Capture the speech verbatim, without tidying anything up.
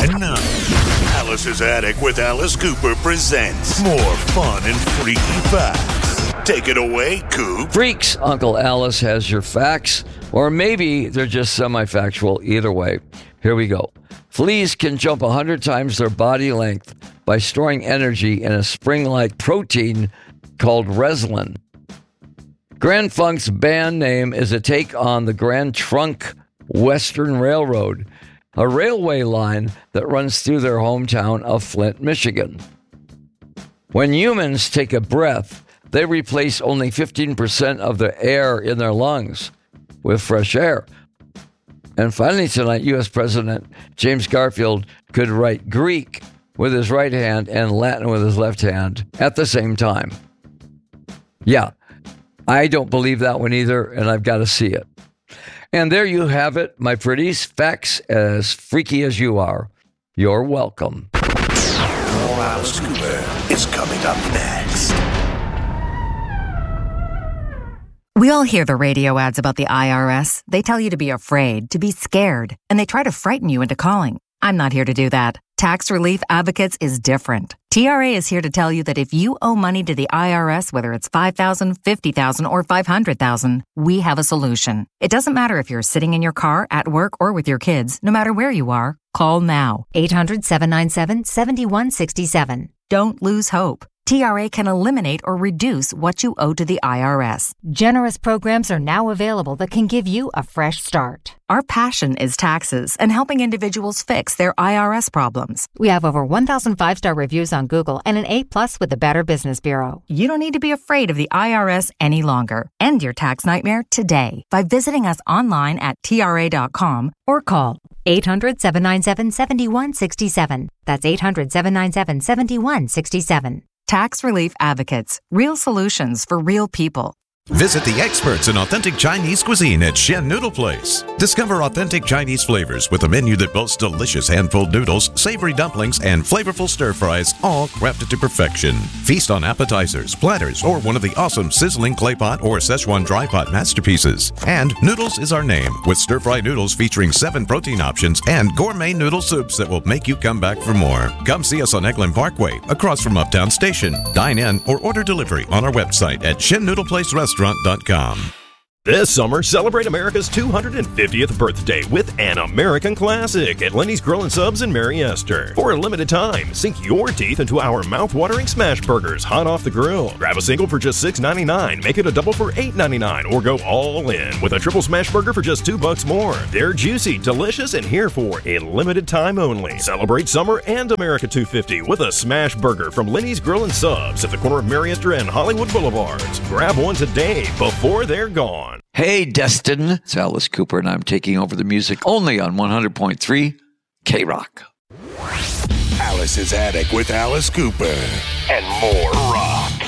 And now, Alice's Attic with Alice Cooper presents more fun and freaky facts. Take it away, Coop. Freaks, Uncle Alice has your facts, or maybe they're just semi-factual. Either way, here we go. Fleas can jump one hundred times their body length by storing energy in a spring-like protein called reslin. Grand Funk's band name is a take on the Grand Trunk Western Railroad, a railway line that runs through their hometown of Flint, Michigan. When humans take a breath, they replace only fifteen percent of the air in their lungs with fresh air. And finally tonight, U S President James Garfield could write Greek with his right hand and Latin with his left hand at the same time. Yeah, I don't believe that one either, and I've got to see it. And there you have it, my pretties. Facts as freaky as you are. You're welcome. More Alice Cooper is coming up next. We all hear the radio ads about the I R S. They tell you to be afraid, to be scared, and they try to frighten you into calling. I'm not here to do that. Tax Relief Advocates is different. T R A is here to tell you that if you owe money to the I R S, whether it's five thousand dollars, fifty thousand dollars, or five hundred thousand dollars, we have a solution. It doesn't matter if you're sitting in your car, at work, or with your kids. No matter where you are, call now. eight hundred, seven nine seven, seven one six seven. Don't lose hope. T R A can eliminate or reduce what you owe to the I R S. Generous programs are now available that can give you a fresh start. Our passion is taxes and helping individuals fix their I R S problems. We have over one thousand five-star reviews on Google and an A plus with the Better Business Bureau. You don't need to be afraid of the I R S any longer. End your tax nightmare today by visiting us online at T R A dot com or call eight hundred, seven nine seven, seven one six seven. That's eight hundred, seven nine seven, seven one six seven. Tax Relief Advocates. Real solutions for real people. Visit the experts in authentic Chinese cuisine at Shen Noodle Place. Discover authentic Chinese flavors with a menu that boasts delicious hand-pulled noodles, savory dumplings, and flavorful stir-fries, all crafted to perfection. Feast on appetizers, platters, or one of the awesome sizzling clay pot or Szechuan dry pot masterpieces. And Noodles is our name, with stir-fry noodles featuring seven protein options and gourmet noodle soups that will make you come back for more. Come see us on Eglin Parkway, across from Uptown Station. Dine in or order delivery on our website at Shen Noodle Place Restaurant. Restaurant dot com. This summer, celebrate America's two hundred fiftieth birthday with an American classic at Lenny's Grill and Subs in Mary Esther. For a limited time, sink your teeth into our mouth-watering smash burgers hot off the grill. Grab a single for just six ninety-nine, make it a double for eight ninety-nine, or go all in with a triple smash burger for just two bucks more. They're juicy, delicious, and here for a limited time only. Celebrate summer and America two fifty with a smash burger from Lenny's Grill and Subs at the corner of Mary Esther and Hollywood Boulevards. Grab one today before they're gone. Hey, Destin. It's Alice Cooper, and I'm taking over the music only on one hundred point three K-Rock. Alice's Attic with Alice Cooper. And more rock.